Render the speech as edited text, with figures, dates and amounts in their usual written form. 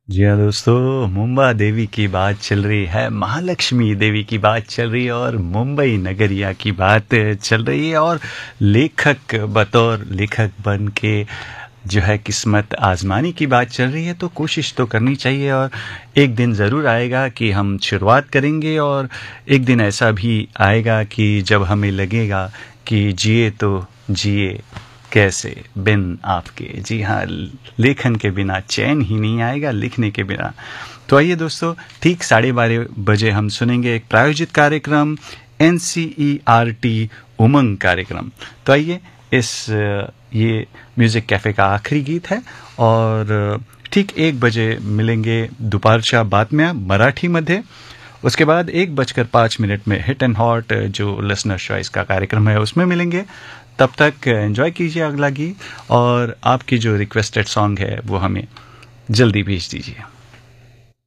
जी हाँ दोस्तों, मुंबा देवी की बात चल रही है, महालक्ष्मी देवी की बात चल रही है और मुंबई नगरिया की बात चल रही है। और लेखक बतौर लेखक बन के जो है किस्मत आजमाने की बात चल रही है, तो कोशिश तो करनी चाहिए। और एक दिन ज़रूर आएगा कि हम शुरुआत करेंगे, और एक दिन ऐसा भी आएगा कि जब हमें लगेगा कि जिए तो जिए कैसे बिन आपके। जी हाँ, लेखन के बिना चैन ही नहीं आएगा, लिखने के बिना। तो आइए दोस्तों, ठीक 12:30 बजे हम सुनेंगे एक प्रायोजित कार्यक्रम, NCERT उमंग कार्यक्रम। तो आइए, ये म्यूज़िक कैफ़े का आखिरी गीत है, और ठीक 1 बजे मिलेंगे दुपारच्या बातम्या मराठीमध्ये। उसके बाद 1:05 में हिट एंड हॉट, जो लिसनर चॉइस का कार्यक्रम है, उसमें मिलेंगे। तब तक एंजॉय कीजिए अगला गीत, और आपकी जो रिक्वेस्टेड सॉन्ग है वो हमें जल्दी भेज दीजिए।